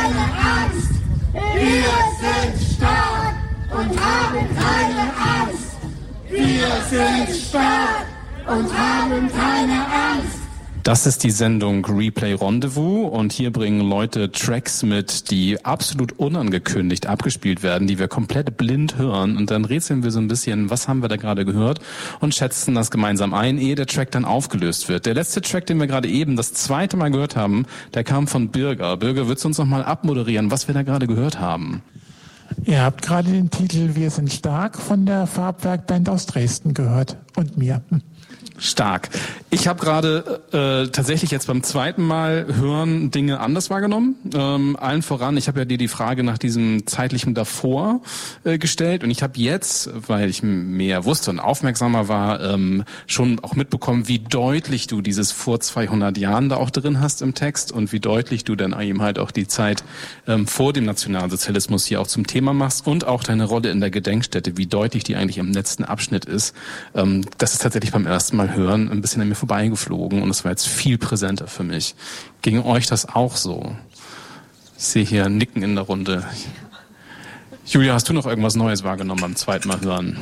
keine Angst. Wir sind stark und haben keine Angst. Wir sind stark und haben keine Angst. Das ist die Sendung Replay Rendezvous und hier bringen Leute Tracks mit, die absolut unangekündigt abgespielt werden, die wir komplett blind hören und dann rätseln wir so ein bisschen, was haben wir da gerade gehört und schätzen das gemeinsam ein, ehe der Track dann aufgelöst wird. Der letzte Track, den wir gerade eben das zweite Mal gehört haben, der kam von Birger. Birger, würdest du uns noch mal abmoderieren, was wir da gerade gehört haben? Ihr habt gerade den Titel Wir sind stark von der Farbwerkband aus Dresden gehört und mir. Stark. Ich habe gerade tatsächlich jetzt beim zweiten Mal hören Dinge anders wahrgenommen. Allen voran, ich habe ja dir die Frage nach diesem zeitlichen davor gestellt und ich habe jetzt, weil ich mehr wusste und aufmerksamer war, schon auch mitbekommen, wie deutlich du dieses vor 200 Jahren da auch drin hast im Text und wie deutlich du dann eben halt auch die Zeit vor dem Nationalsozialismus hier auch zum Thema machst und auch deine Rolle in der Gedenkstätte, wie deutlich die eigentlich im letzten Abschnitt ist. Das ist tatsächlich beim ersten Mal hören ein bisschen an mir vorbeigeflogen und es war jetzt viel präsenter für mich. Ging euch das auch so? Ich sehe hier Nicken in der Runde. Julia, hast du noch irgendwas Neues wahrgenommen beim zweiten Mal hören?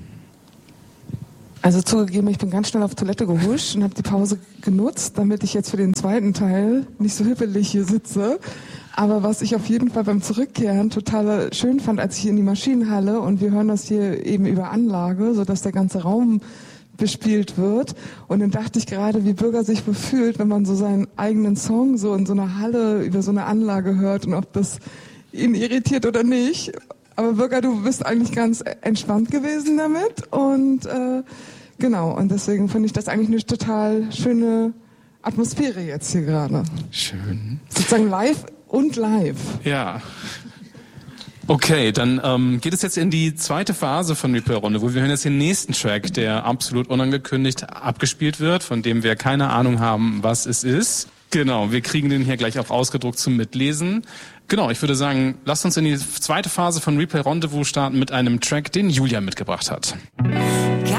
Also zugegeben, ich bin ganz schnell auf Toilette gehuscht und habe die Pause genutzt, damit ich jetzt für den zweiten Teil nicht so hippelig hier sitze. Aber was ich auf jeden Fall beim Zurückkehren total schön fand, als ich in die Maschinenhalle und wir hören das hier eben über Anlage, sodass der ganze Raum bespielt wird. Und dann dachte ich gerade, wie Bürger sich wohl fühlt, wenn man so seinen eigenen Song so in so einer Halle über so eine Anlage hört und ob das ihn irritiert oder nicht. Aber Bürger, du bist eigentlich ganz entspannt gewesen damit und genau. Und deswegen finde ich das eigentlich eine total schöne Atmosphäre jetzt hier gerade. Schön. Sozusagen live und live. Ja. Okay, dann geht es jetzt in die zweite Phase von Replay Rendezvous. Wir hören jetzt den nächsten Track, der absolut unangekündigt abgespielt wird, von dem wir keine Ahnung haben, was es ist. Genau, wir kriegen den hier gleich auch ausgedruckt zum Mitlesen. Genau, ich würde sagen, lasst uns in die zweite Phase von Replay Rendezvous starten mit einem Track, den Julia mitgebracht hat.